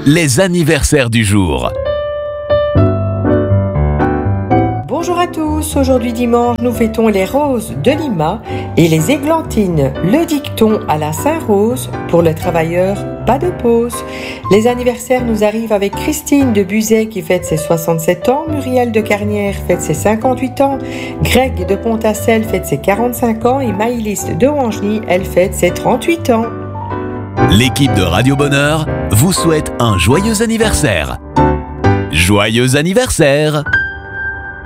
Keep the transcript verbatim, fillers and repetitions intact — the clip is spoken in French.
les anniversaires du jour. Bonjour à tous, aujourd'hui dimanche nous fêtons les roses de Lima et les églantines, le dicton à la Saint-Rose, pour le travailleur, pas de pause. Les anniversaires nous arrivent avec Christine de Buzet qui fête ses soixante-sept ans, Muriel de Carnières fête ses cinquante-huit ans, Greg de Pontassel fête ses quarante-cinq ans et Maïlis de Wangeny, elle fête ses trente-huit ans. L'équipe de Radio Bonheur vous souhaite un joyeux anniversaire. Joyeux anniversaire!